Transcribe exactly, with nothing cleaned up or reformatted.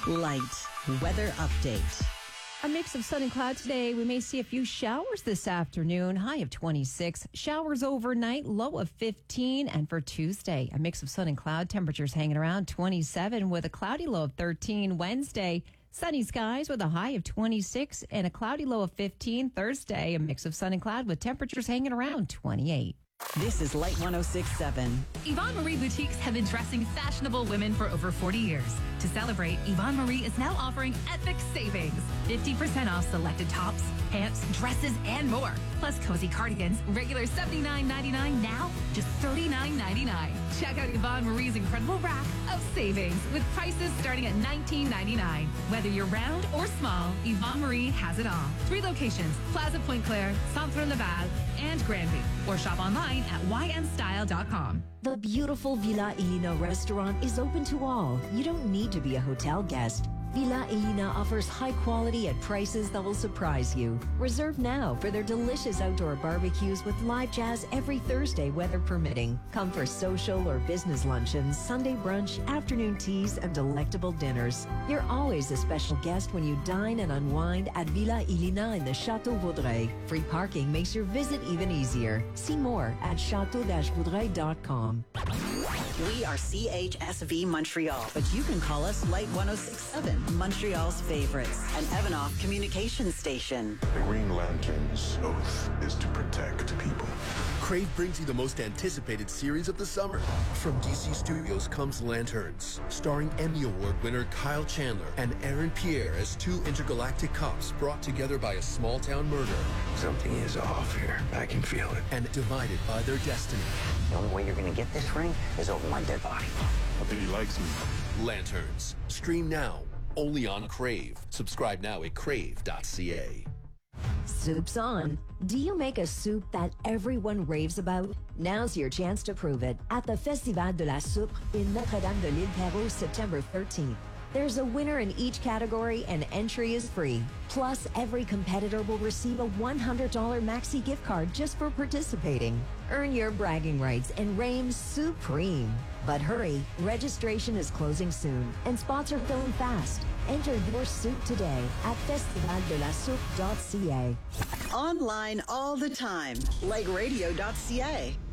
Light weather update. A mix of sun and cloud today. We may see a few showers this afternoon. High of twenty-six. Showers overnight. Low of fifteen. And for Tuesday, a mix of sun and cloud. Temperatures hanging around twenty-seven with a cloudy low of thirteen. Wednesday, sunny skies with a high of twenty-six and a cloudy low of fifteen. Thursday, a mix of sun and cloud with temperatures hanging around twenty-eight. This is Light one oh six point seven. Yvonne Marie Boutiques have been dressing fashionable women for over forty years. To celebrate, Yvonne Marie is now offering epic savings. fifty percent off selected tops, pants, dresses, and more. Plus cozy cardigans, regular seventy-nine ninety-nine, now just thirty-nine ninety-nine. Check out Yvonne Marie's incredible rack of savings with prices starting at nineteen ninety-nine. Whether you're round or small, Yvonne Marie has it all. Three locations: Plaza Pointe-Claire, Centre Laval, and Granby. Or shop online at y n style dot com. The beautiful Villa Elina restaurant is open to all. You don't need to be a hotel guest. Villa Elina offers high quality at prices that will surprise you. Reserve now for their delicious outdoor barbecues with live jazz every Thursday, weather permitting. Come for social or business luncheons, Sunday brunch, afternoon teas, and delectable dinners. You're always a special guest when you dine and unwind at Villa Elina in the Chateau Vaudreuil. Free parking makes your visit even easier. See more at chateau dash vaudreuil dot com. We are C H S V Montreal, but you can call us Light one oh six point seven, Montreal's favorites, an Evanoff communication station. The Green Lantern's oath is to protect people. Crave brings you the most anticipated series of the summer. From D C Studios comes Lanterns, starring Emmy Award winner Kyle Chandler and Aaron Pierre as two intergalactic cops brought together by a small-town murder. Something is off here. I can feel it. And divided by their destiny. The only way you're going to get this ring is over my dead body. I think he likes me. Lanterns. Stream now. Only on Crave. Subscribe now at crave dot c a. Soup's on. Do you make a soup that everyone raves about? Now's your chance to prove it at the Festival de la Soupe in Notre-Dame-de-l'Île-Perrot, September thirteenth. There's a winner in each category and entry is free. Plus, every competitor will receive a one hundred dollars Maxi gift card just for participating. Earn your bragging rights and reign supreme. But hurry, registration is closing soon and spots are filling fast. Enter your soup today at festival de la soupe dot c a. Online all the time, like radio dot c a.